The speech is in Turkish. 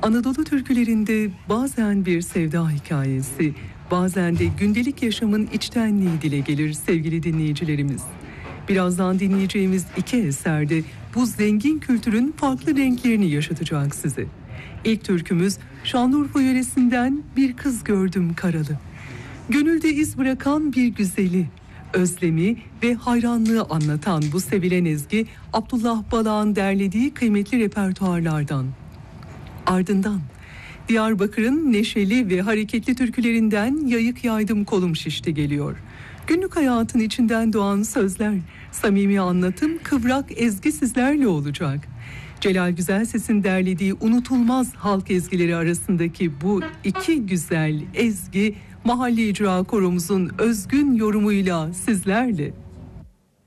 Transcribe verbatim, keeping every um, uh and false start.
Anadolu türkülerinde bazen bir sevda hikayesi, bazen de gündelik yaşamın içtenliği dile gelir sevgili dinleyicilerimiz. Birazdan dinleyeceğimiz iki eserde bu zengin kültürün farklı renklerini yaşatacak size. İlk türkümüz Şanlıurfa yöresinden Bir Kız Gördüm Karalı. Gönülde iz bırakan bir güzeli, özlemi ve hayranlığı anlatan bu sevilen ezgi Abdullah Balağ'ın derlediği kıymetli repertuarlardan. Ardından Diyarbakır'ın neşeli ve hareketli türkülerinden Yayık Yaydım Kolum Şişti geliyor. Günlük hayatın içinden doğan sözler, samimi anlatım, kıvrak ezgi sizlerle olacak. Celal Güzelses'in derlediği unutulmaz halk ezgileri arasındaki bu iki güzel ezgi Mahalle İcra Koromuzun özgün yorumuyla sizlerle.